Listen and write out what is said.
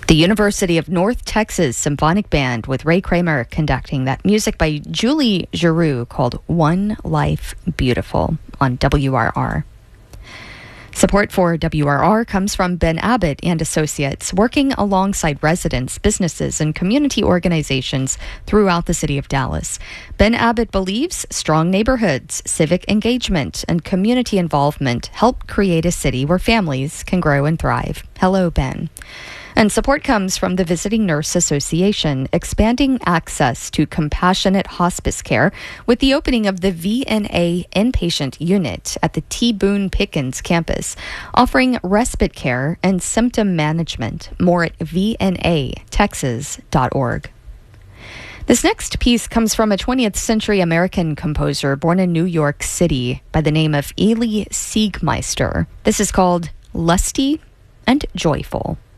The University of North Texas Symphonic Band with Ray Kramer conducting that music by Julie Giroux called One Life Beautiful on WRR. Support for WRR comes from Ben Abbott and Associates, working alongside residents, businesses, and community organizations throughout the city of Dallas. Ben Abbott believes strong neighborhoods, civic engagement, and community involvement help create a city where families can grow and thrive. Hello, Ben. And support comes from the Visiting Nurse Association, expanding access to compassionate hospice care with the opening of the VNA inpatient unit at the T. Boone Pickens campus, offering respite care and symptom management. More at vnatexas.org. This next piece comes from a 20th century American composer born in New York City by the name of Elie Siegmeister. This is called Lusty and Joyful.